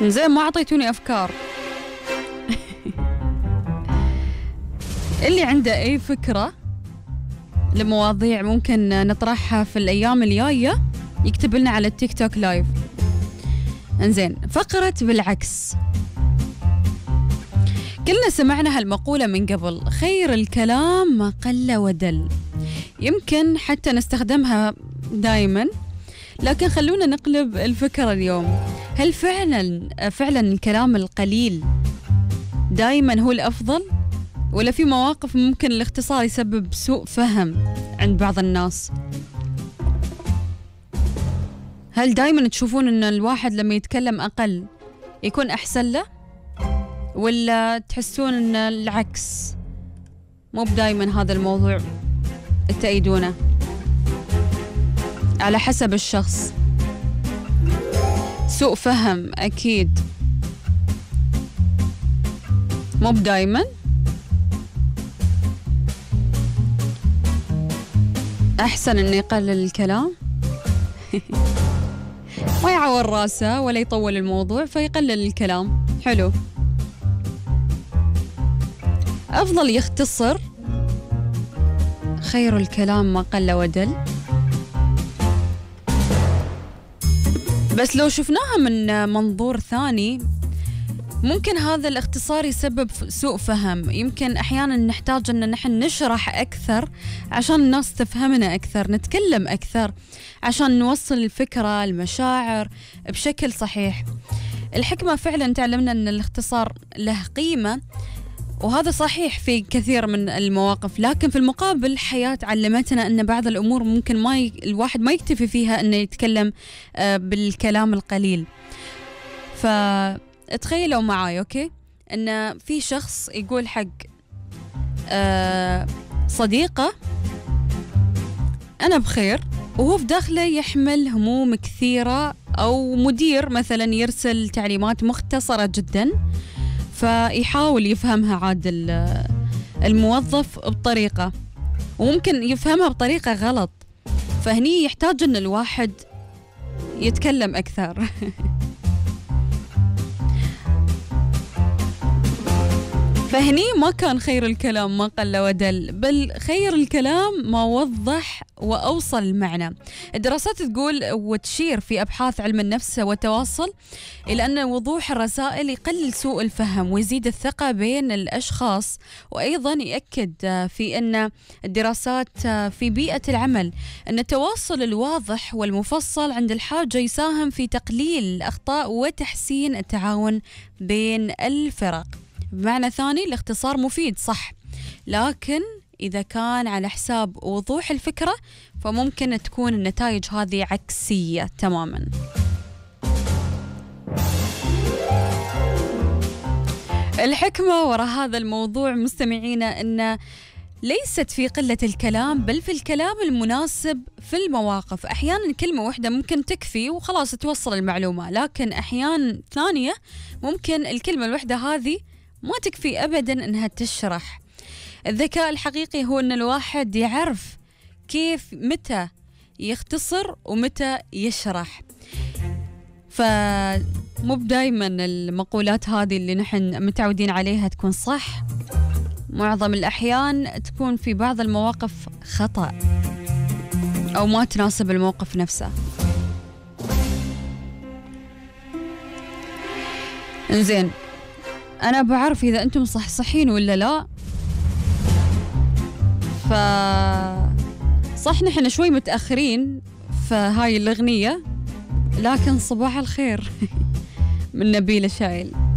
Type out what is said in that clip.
زين ما أعطيتوني أفكار. اللي عنده أي فكرة لمواضيع ممكن نطرحها في الأيام الجاية يكتب لنا على التيك توك لايف. انزين، فقرة بالعكس. كلنا سمعنا هالمقولة من قبل، خير الكلام ما قل ودل. يمكن حتى نستخدمها دايما، لكن خلونا نقلب الفكرة اليوم. هل فعلا الكلام القليل دايما هو الأفضل؟ ولا في مواقف ممكن الاختصار يسبب سوء فهم عند بعض الناس؟ هل دايما تشوفون ان الواحد لما يتكلم أقل يكون أحسن له؟ ولا تحسون ان العكس؟ مو بدايما هذا الموضوع تأيدونه، على حسب الشخص. سوء فهم أكيد، مو بدايما. أحسن إنه يقلل الكلام. ما يعور راسه ولا يطول الموضوع فيقلل الكلام. حلو. أفضل يختصر. خير الكلام ما قل ودل. بس لو شفناها من منظور ثاني، ممكن هذا الاختصار يسبب سوء فهم. يمكن أحيانا نحتاج أن نحن نشرح أكثر عشان الناس تفهمنا أكثر، نتكلم أكثر عشان نوصل الفكرة المشاعر بشكل صحيح. الحكمة فعلا تعلمنا أن الاختصار له قيمة، وهذا صحيح في كثير من المواقف، لكن في المقابل الحياة علمتنا أن بعض الأمور ممكن الواحد ما يكتفي فيها أنه يتكلم بالكلام القليل. فتخيلوا معاي أوكي أن في شخص يقول حق صديقة أنا بخير، وهو في داخله يحمل هموم كثيرة، أو مدير مثلا يرسل تعليمات مختصرة جدا فيحاول يفهمها عاد الموظف بطريقة، وممكن يفهمها بطريقة غلط، فهني يحتاج أن الواحد يتكلم أكثر. فهني ما كان خير الكلام ما قل ودل، بل خير الكلام ما وضح وأوصل المعنى. الدراسات تقول وتشير في أبحاث علم النفس والتواصل إلى أن وضوح الرسائل يقلل سوء الفهم ويزيد الثقة بين الأشخاص، وأيضا يأكد في أن الدراسات في بيئة العمل أن التواصل الواضح والمفصل عند الحاجة يساهم في تقليل الأخطاء وتحسين التعاون بين الفرق. بمعنى ثاني الاختصار مفيد صح، لكن إذا كان على حساب وضوح الفكرة فممكن تكون النتائج هذه عكسية تماما. الحكمة وراء هذا الموضوع مستمعينا أن ليست في قلة الكلام، بل في الكلام المناسب في المواقف. أحيانا كلمة واحدة ممكن تكفي وخلاص توصل المعلومة، لكن أحيانا ثانية ممكن الكلمة الواحدة هذه ما تكفي أبدا أنها تشرح. الذكاء الحقيقي هو أن الواحد يعرف كيف متى يختصر ومتى يشرح. فمو دايما المقولات هذه اللي نحن متعودين عليها تكون صح، معظم الأحيان تكون في بعض المواقف خطأ أو ما تناسب الموقف نفسه. إنزين، أنا بعرف إذا أنتم صحصحين ولا لا. صح نحن شوي متأخرين في هاي الأغنية، لكن صباح الخير من نبيل شايل.